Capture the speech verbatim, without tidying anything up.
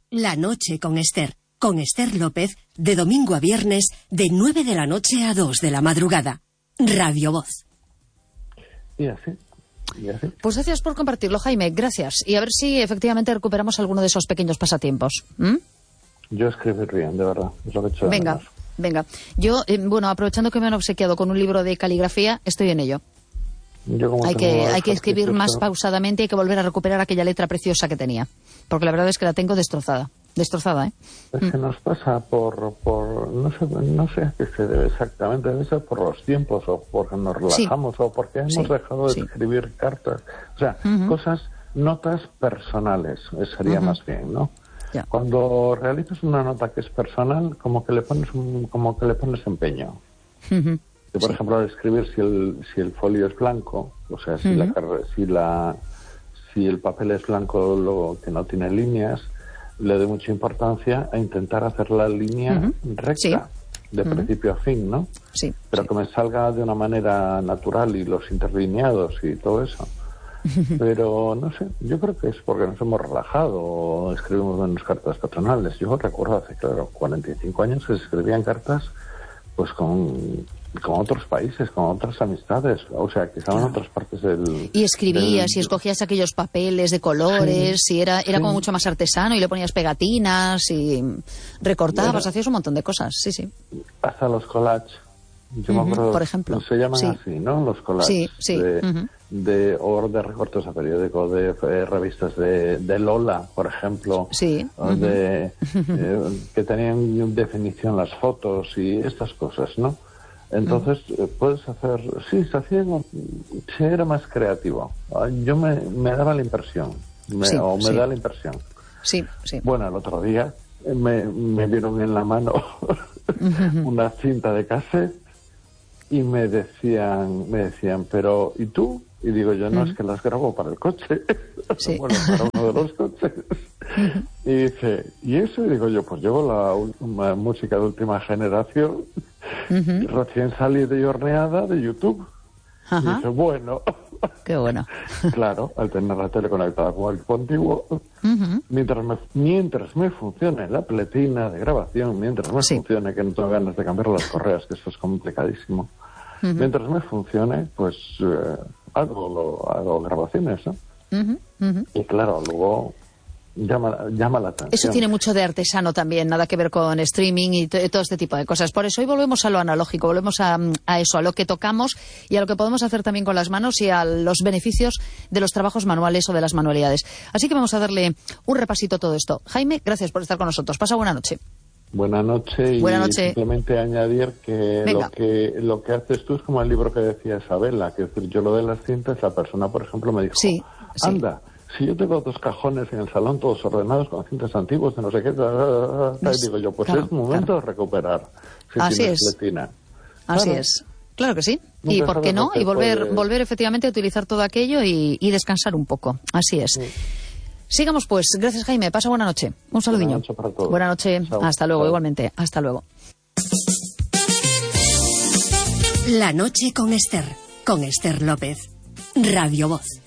La noche con Esther. Con Esther López, de domingo a viernes, de nueve de la noche a dos de la madrugada. Radio Voz. Y así, y así. Pues gracias por compartirlo, Jaime, gracias. Y a ver si efectivamente recuperamos alguno de esos pequeños pasatiempos. ¿Mm? Yo escribir bien, de verdad, es lo que he hecho. Venga, menos. venga. Yo, eh, bueno, aprovechando que me han obsequiado con un libro de caligrafía, estoy en ello. Yo como hay que, hay que escribir más eso... pausadamente y hay que volver a recuperar aquella letra preciosa que tenía. Porque la verdad es que la tengo destrozada. Destrozada, ¿eh? Es que nos pasa por, por no sé, no sé a qué se debe exactamente, debe ser por los tiempos o porque nos relajamos sí. o porque hemos sí. dejado de sí. escribir cartas. O sea, uh-huh. cosas, notas personales, sería uh-huh. más bien, ¿no? Yeah. Cuando realizas una nota que es personal, como que le pones un, como que le pones empeño. Uh-huh. Que, por sí. ejemplo, al escribir si el si el folio es blanco, o sea, si uh-huh. la si la si el papel es blanco, lo que no tiene líneas, le doy mucha importancia a intentar hacer la línea uh-huh. recta, sí. de uh-huh. principio a fin, ¿no? Sí. Pero sí. que me salga de una manera natural y los interlineados y todo eso. Pero no sé, yo creo que es porque nos hemos relajado o escribimos menos cartas personales. Yo recuerdo hace, claro, cuarenta y cinco años que se escribían cartas pues con, con otros países, con otras amistades, o sea, que estaban en otras partes del... Y escribías del... y escogías aquellos papeles de colores, sí, y era, era sí. como mucho más artesano, y le ponías pegatinas y recortabas, bueno, hacías un montón de cosas, sí, sí. Hasta los collages, yo uh-huh, me acuerdo, por ejemplo. Se llaman sí. así, ¿no? Los collages. Sí, sí. De, uh-huh. de, o de recortes a periódico, de eh, revistas de, de Lola, por ejemplo, sí. uh-huh. de, eh, que tenían definición las fotos y estas cosas, ¿no? Entonces, uh-huh. eh, puedes hacer... Sí, se hacía... Se era más creativo. Yo me, me daba la impresión, me, sí, o me sí. da la impresión. Sí, sí. Bueno, el otro día me, me dieron en la mano uh-huh. una cinta de cassette y me decían, me decían, pero ¿y tú? Y digo yo, no, uh-huh. es que las grabo para el coche. Sí. Bueno, para uno de los coches. Uh-huh. Y dice, ¿y eso? Y digo yo, pues llevo la última música de última generación, uh-huh. recién salida y horneada de YouTube. Uh-huh. Y dice, bueno. Qué bueno. Claro, al tener la tele conectada con el equipo antiguo, uh-huh. mientras, me, mientras me funcione la pletina de grabación, mientras me sí. funcione, que no tengo ganas de cambiar las correas, que eso es complicadísimo, uh-huh. mientras me funcione, pues eh, hago, lo, hago grabaciones, ¿no? Uh-huh. Uh-huh. Y claro, luego... Llama, llama la atención. Eso tiene mucho de artesano también, nada que ver con streaming y t- todo este tipo de cosas. Por eso hoy volvemos a lo analógico, volvemos a, a eso, a lo que tocamos y a lo que podemos hacer también con las manos y a los beneficios de los trabajos manuales o de las manualidades. Así que vamos a darle un repasito a todo esto. Jaime, gracias por estar con nosotros. Pasa buena noche. Buena noche y Buena noche. Simplemente añadir que lo, que lo que haces tú es como el libro que decía Isabela, que es decir, yo lo de las cintas, la persona, por ejemplo, me dijo, sí, anda, sí. Si yo tengo dos cajones en el salón todos ordenados con cintas antiguos de no sé qué, y digo yo, pues claro, es momento claro. de recuperar. Si Así es. Letina. Así claro. es. Claro que sí. No ¿Y por qué no? Y volver, puede... volver efectivamente a utilizar todo aquello y, y descansar un poco. Así es. Sí. Sigamos pues. Gracias, Jaime. Pasa buena noche. Un saludiño. Buena noche para todos. Buena noche. Chao. Hasta luego. Chao. Igualmente. Hasta luego. La noche con Esther. Con Esther López. Radio Voz.